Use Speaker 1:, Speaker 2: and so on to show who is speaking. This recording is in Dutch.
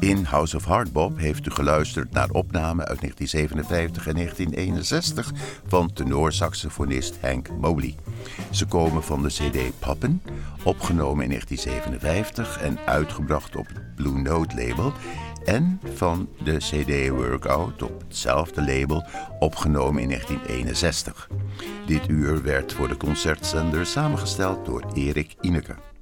Speaker 1: In House of Hardbop heeft u geluisterd naar opnamen uit 1957 en 1961 van tenorsaxofonist Hank Mobley. Ze komen van de cd Poppin', opgenomen in 1957 en uitgebracht op het Blue Note label, en van de cd Workout op hetzelfde label, opgenomen in 1961. Dit uur werd voor de concertzender samengesteld door Erik Ineke.